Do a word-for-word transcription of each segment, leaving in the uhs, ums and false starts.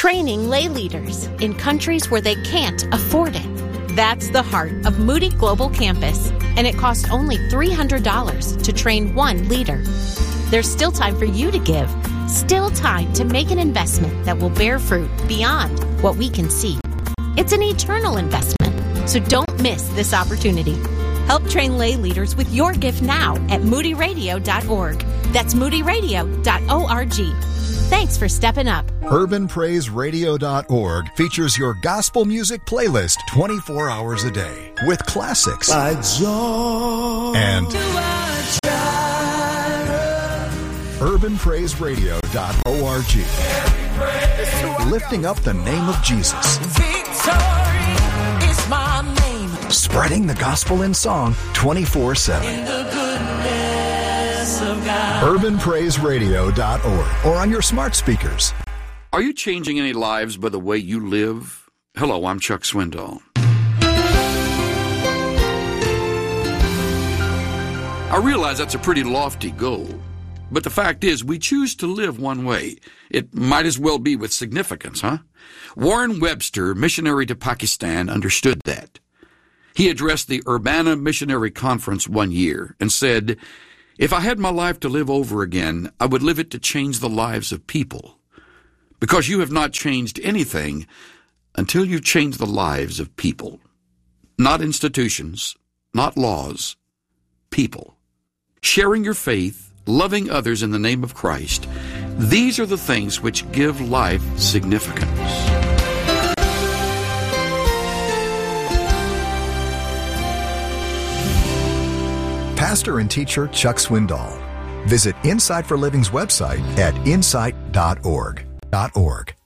training lay leaders in countries where they can't afford it. That's the heart of Moody Global Campus, and it costs only three hundred dollars to train one leader. There's still time for you to give, still time to make an investment that will bear fruit beyond what we can see. It's an eternal investment, so don't miss this opportunity. Help train lay leaders with your gift now at moody radio dot org. That's moody radio dot org. Thanks for stepping up. urban praise radio dot org features your gospel music playlist twenty-four hours a day with classics and urban praise radio dot org, lifting up the name of Jesus. Victory is my name. Spreading the gospel in song twenty-four seven. In the goodness of God. urban praise radio dot org or on your smart speakers. Are you changing any lives by the way you live? Hello, I'm Chuck Swindoll. I realize that's a pretty lofty goal, but the fact is we choose to live one way. It might as well be with significance, huh? Warren Webster, missionary to Pakistan, understood that. He addressed the Urbana Missionary Conference one year and said, "If I had my life to live over again, I would live it to change the lives of people. Because you have not changed anything until you change the lives of people. Not institutions, not laws, people. Sharing your faith, loving others in the name of Christ, these are the things which give life significance." Pastor and teacher Chuck Swindoll. Visit Insight for Living's website at insight dot org. .org.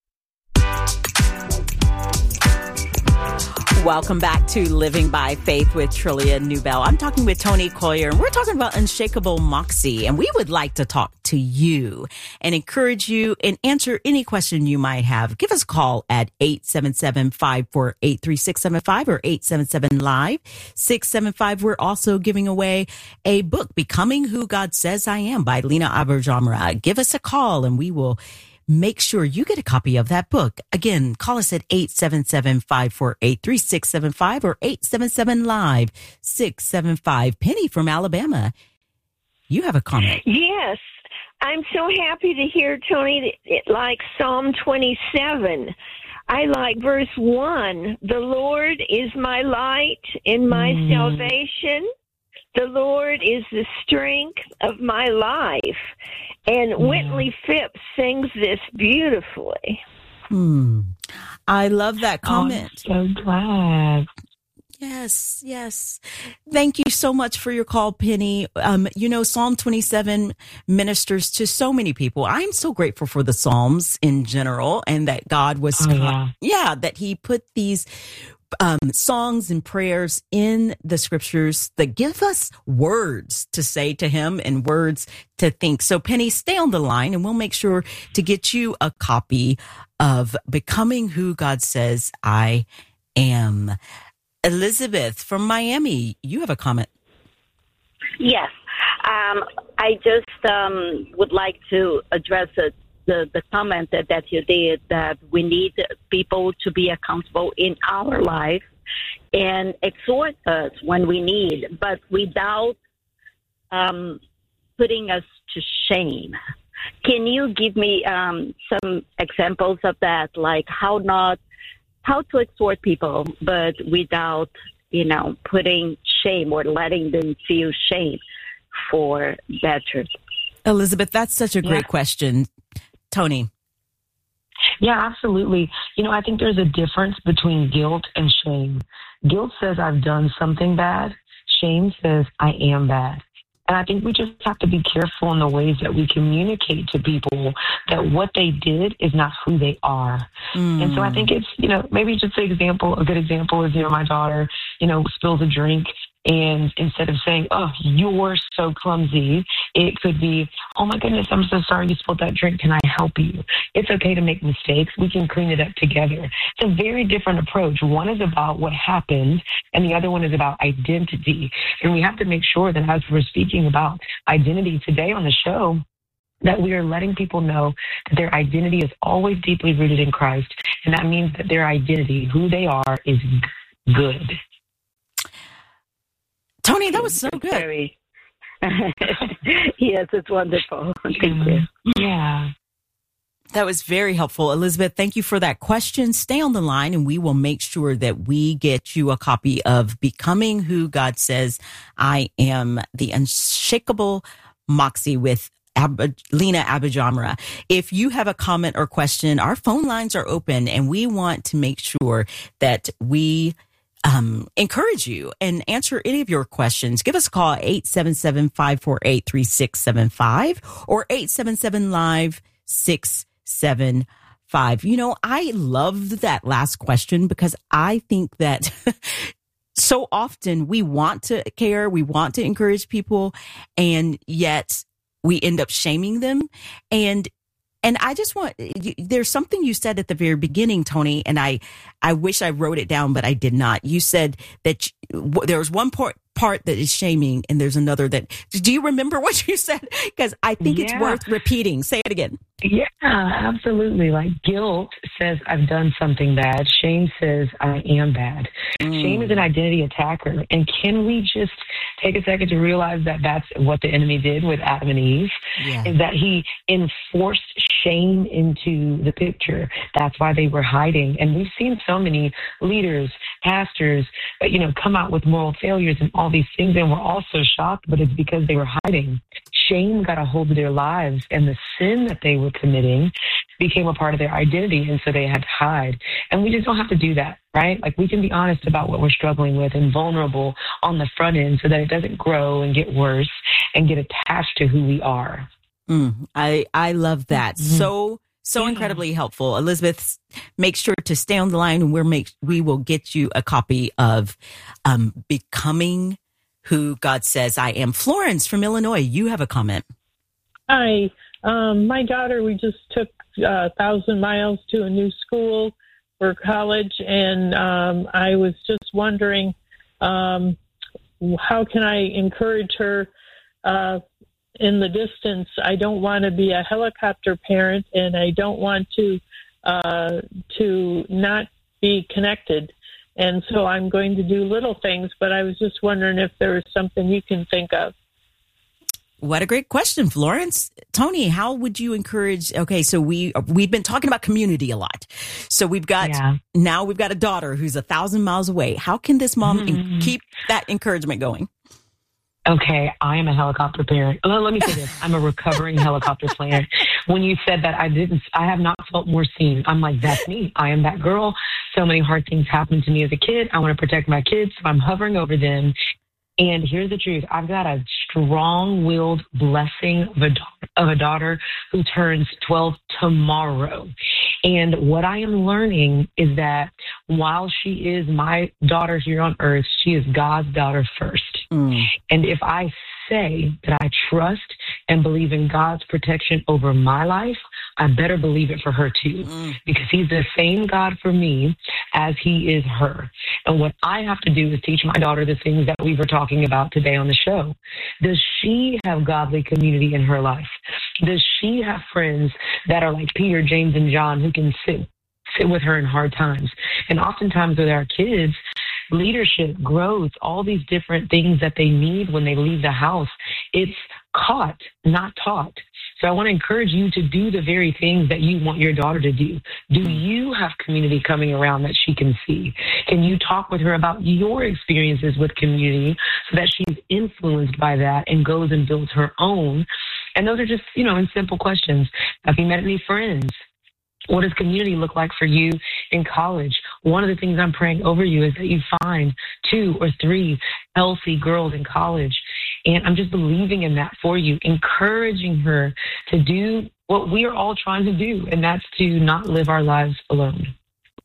Welcome back to Living by Faith with Trillia Newbell. I'm talking with Tony Collier, and we're talking about unshakable moxie. And we would like to talk to you and encourage you and answer any question you might have. Give us a call at eight seven seven, five four eight, three six seven five or eight seven seven, live six seven five. We're also giving away a book, Becoming Who God Says I Am by Lena Aberjamra. Give us a call and we will make sure you get a copy of that book. Again, call us at eight seven seven, five four eight, three six seven five or eight seven seven, live six seven five. Penny from Alabama, you have a comment. Yes. I'm so happy to hear, Tony, that it like Psalm twenty-seven. I like verse one. The Lord is my light and my mm. salvation. The Lord is the strength of my life. And yeah. Whitley Phipps sings this beautifully. Hmm. I love that comment. Oh, I'm so glad. Yes, yes. Thank you so much for your call, Penny. Um, you know, Psalm twenty-seven ministers to so many people. I'm so grateful for the Psalms in general and that God was, oh, yeah. yeah, that he put these Um, songs and prayers in the scriptures that give us words to say to him and words to think. So Penny, stay on the line and we'll make sure to get you a copy of Becoming Who God Says I Am. Elizabeth from Miami, you have a comment. Yes. Um, I just um, would like to address it. The, the comment that, that you did, that we need people to be accountable in our life and exhort us when we need, but without um, putting us to shame. Can you give me um, some examples of that, like how not, how to exhort people, but without, you know, putting shame or letting them feel shame for that truth? Elizabeth, that's such a great Yeah. question. Tony. Yeah, absolutely. You know, I think there's a difference between guilt and shame. Guilt says I've done something bad. Shame says I am bad. And I think we just have to be careful in the ways that we communicate to people that what they did is not who they are. Mm. And so I think it's, you know, maybe just an example, a good example is, you know, my daughter, you know, spills a drink. And instead of saying, oh, you're so clumsy, it could be, oh, my goodness, I'm so sorry you spilled that drink. Can I help you? It's okay to make mistakes. We can clean it up together. It's a very different approach. One is about what happened, and the other one is about identity. And we have to make sure that as we're speaking about identity today on the show, that we are letting people know that their identity is always deeply rooted in Christ. And that means that their identity, who they are, is good. Tony, that was so good. Very. Yes, it's wonderful. Thank you. Yeah. That was very helpful. Elizabeth, thank you for that question. Stay on the line and we will make sure that we get you a copy of Becoming Who God Says I Am, The Unshakable Moxie with Ab- Lena Abajamra. If you have a comment or question, our phone lines are open and we want to make sure that we um, encourage you and answer any of your questions. Give us a call, eight seven seven, five four eight, three six seven five or eight seven seven, live six seven five. You know, I love that last question because I think that so often we want to care, we want to encourage people, and yet we end up shaming them. And and I just want, there's something you said at the very beginning, Tony, and I, I wish I wrote it down, but I did not. You said that there was one part, part that is shaming and there's another that, do you remember what you said? Because I think yeah. it's worth repeating. Say it again. Yeah, absolutely. Like guilt says I've done something bad. Shame says I am bad. Mm. Shame is an identity attacker. And can we just take a second to realize that that's what the enemy did with Adam and Eve? Yeah. Is that he enforced shame into the picture. That's why they were hiding. And we've seen so many leaders, pastors, you know, come out with moral failures and all these things. And we're all so shocked, but it's because they were hiding. Shame got a hold of their lives, and the sin that they were committing became a part of their identity, and so they had to hide. And we just don't have to do that, right? Like, we can be honest about what we're struggling with and vulnerable on the front end so that it doesn't grow and get worse and get attached to who we are. Mm, I, I love that. Mm-hmm. So, so yeah. incredibly helpful. Elizabeth, make sure to stay on the line, and we're make, we will get you a copy of um, Becoming Who God Says I Am. Florence from Illinois, you have a comment. Hi. Um, my daughter, we just took a uh, thousand miles to a new school for college, and um, I was just wondering, um, how can I encourage her uh, in the distance? I don't want to be a helicopter parent, and I don't want to uh, to not be connected. And so I'm going to do little things, but I was just wondering if there was something you can think of. What a great question, Florence. Tony, how would you encourage? Okay, so we, we've been talking about community a lot. So we've got, yeah. now we've got a daughter who's a thousand miles away. How can this mom mm-hmm. keep that encouragement going? Okay, I am a helicopter parent. Let me say this. I'm a recovering helicopter parent. When you said that, I didn't, I have not felt more seen. I'm like, that's me. I am that girl. So many hard things happened to me as a kid. I want to protect my kids, so I'm hovering over them. And here's the truth. I've got a strong-willed blessing of a, of a daughter who turns twelve tomorrow. And what I am learning is that while she is my daughter here on earth, she is God's daughter first. Mm. And if I say that I trust and believe in God's protection over my life, I better believe it for her too, mm. because he's the same God for me as he is her. And what I have to do is teach my daughter the things that we were talking about today on the show. Does she have godly community in her life? Does she have friends that are like Peter, James, and John who can sit sit with her in hard times? And oftentimes with our kids, leadership, growth, all these different things that they need when they leave the house, it's caught, not taught. So I want to encourage you to do the very things that you want your daughter to do. Do you have community coming around that she can see? Can you talk with her about your experiences with community so that she's influenced by that and goes and builds her own? And those are just, you know, in simple questions. Have you met any friends? What does community look like for you in college? One of the things I'm praying over you is that you find two or three healthy girls in college. And I'm just believing in that for you, encouraging her to do what we are all trying to do, and that's to not live our lives alone.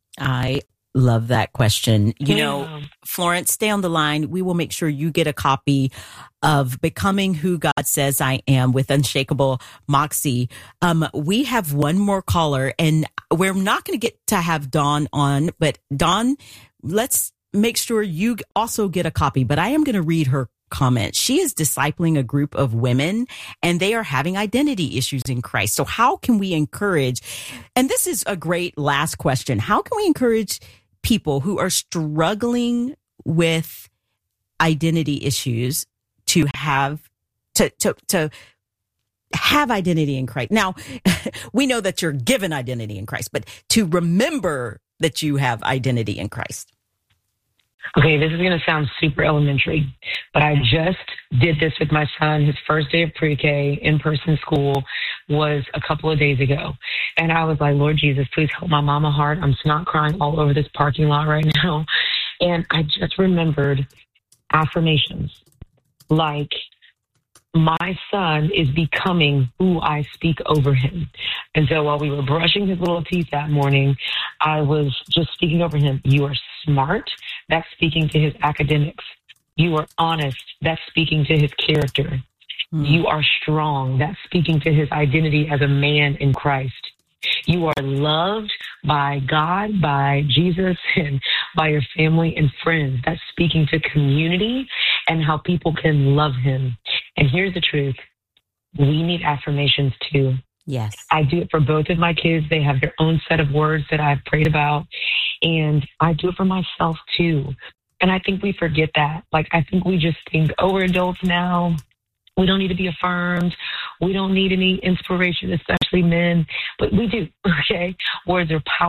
I love that question. You yeah. know, Florence, stay on the line. We will make sure you get a copy of Becoming Who God Says I Am with Unshakable Moxie. Um, we have one more caller, and we're not going to get to have Dawn on, but Dawn, let's make sure you also get a copy. But I am going to read her comment. She is discipling a group of women and they are having identity issues in Christ. So how can we encourage, and this is a great last question, how can we encourage people who are struggling with identity issues to have, to, to, to have identity in Christ? Now, we know that you're given identity in Christ, but to remember that you have identity in Christ. Okay, this is going to sound super elementary, but I just did this with my son. His first day of pre-K in-person school was a couple of days ago. And I was like, Lord Jesus, please help my mama heart. I'm snot crying all over this parking lot right now. And I just remembered affirmations like, my son is becoming who I speak over him. And so while we were brushing his little teeth that morning, I was just speaking over him. You are smart. That's speaking to his academics. You are honest. That's speaking to his character. Mm. You are strong. That's speaking to his identity as a man in Christ. You are loved by God, by Jesus, and by your family and friends. That's speaking to community and how people can love him. And here's the truth. We need affirmations too. Yes. I do it for both of my kids. They have their own set of words that I've prayed about. And I do it for myself too. And I think we forget that. Like, I think we just think, oh, we're adults now. We don't need to be affirmed. We don't need any inspiration, especially men. But we do, okay? Words are powerful.